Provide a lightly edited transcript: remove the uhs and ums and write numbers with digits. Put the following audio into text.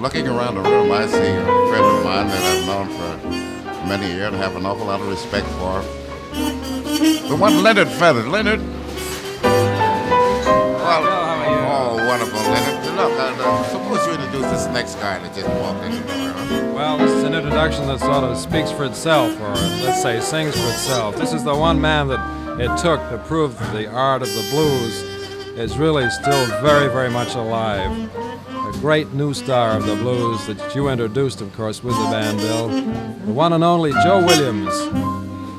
looking around the room, I see a friend of mine that I've known for many years and have an awful lot of respect for. The one Leonard Feather. Leonard? Well, Bill, how are you? oh, wonderful, Leonard. Look, suppose you introduce this next guy that just walked in the door, huh? Well, this is an introduction that sort of speaks for itself, or let's say sings for itself. This is the one man that it took to prove that the art of the blues is really still very, very much alive. A great new star of the blues that you introduced, of course, with the band, Bill. The one and only Joe Williams.